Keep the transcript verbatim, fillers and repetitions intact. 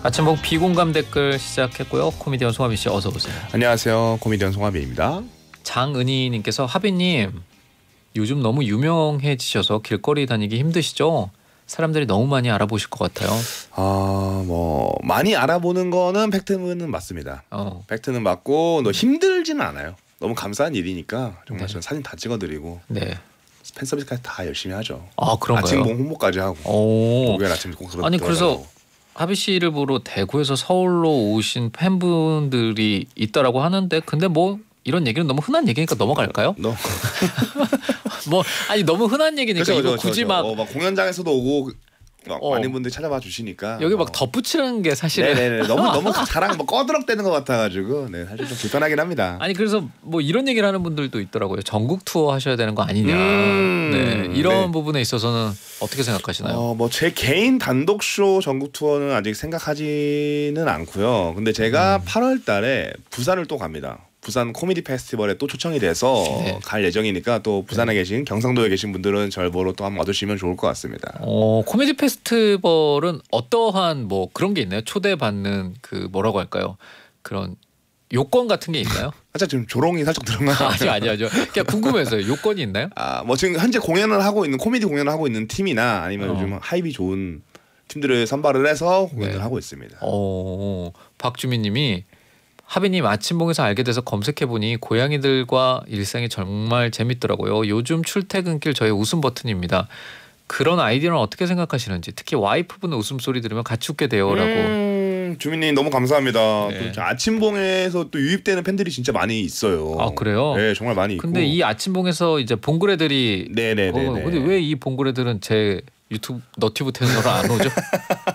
아침복 비공감 댓글 시작했고요. 코미디언 송하빈 씨 어서 오세요. 안녕하세요. 코미디언 송하빈입니다. 장은희님께서 하빈님 요즘 너무 유명해지셔서 길거리 다니기 힘드시죠? 사람들이 너무 많이 알아보실 것 같아요. 아, 뭐 많이 알아보는 거는 팩트는 맞습니다. 어. 팩트는 맞고 너 힘들지는 않아요. 너무 감사한 일이니까 정말 네. 저는 사진 다 찍어드리고 네. 팬 서비스까지 다 열심히 하죠. 아 그런가요? 아침봉 홍보까지 하고. 오. 목요일 아침 공수로 아니 그래서 하빈 씨를 보러 대구에서 서울로 오신 팬분들이 있다라고 하는데 근데 뭐 이런 얘기는 너무 흔한 얘기니까 넘어갈까요? 너 뭐 아니 너무 흔한 얘기니까 그렇죠, 이거 그렇죠, 굳이 그렇죠. 막, 어, 막 공연장에서도 오고 막 어. 많은 분들이 찾아봐 주시니까 여기 어. 막 덧붙이는 게 사실은 네네네 너무 너무 자랑 뭐 꺼드럭대는 것 같아가지고 네 사실 좀 불편하긴 합니다. 아니 그래서 뭐 이런 얘기를 하는 분들도 있더라고요. 전국 투어 하셔야 되는 거 아니냐. 음, 네, 이런 네. 부분에 있어서는 어떻게 생각하시나요? 어, 뭐 제 개인 단독 쇼 전국 투어는 아직 생각하지는 않고요. 근데 제가 음. 팔월 달에 부산을 또 갑니다. 부산 코미디 페스티벌에 또 초청이 돼서 네. 갈 예정이니까 또 부산에 계신 경상도에 계신 분들은 절 보러 또 한번 와주시면 좋을 것 같습니다. 어, 코미디 페스티벌은 어떠한 뭐 그런 게 있나요? 초대받는 그 뭐라고 할까요? 그런 요건 같은 게 있나요? 살짝 지금 조롱이 살짝 들어가. 아니 아니 아니요. 그냥 궁금해서요. 요건이 있나요? 아, 뭐 지금 현재 공연을 하고 있는 코미디 공연을 하고 있는 팀이나 아니면 어. 요즘 하이비 좋은 팀들을 선발을 해서 공연을 네. 하고 있습니다. 어, 박주민님이 하빈님 아침봉에서 알게 돼서 검색해보니 고양이들과 일상이 정말 재밌더라고요. 요즘 출퇴근길 저의 웃음 버튼입니다. 그런 아이디어는 어떻게 생각하시는지 특히 와이프분 웃음소리 들으면 같이 웃게 돼요라고. 음, 주민님 너무 감사합니다. 네. 또 아침봉에서 또 유입되는 팬들이 진짜 많이 있어요. 아 그래요? 네, 정말 많이 있고. 근데 이 아침봉에서 이제 봉그레들이 네네네. 어, 근데 왜 이 봉그레들은 제 유튜브 너튜브 채널을 안 오죠?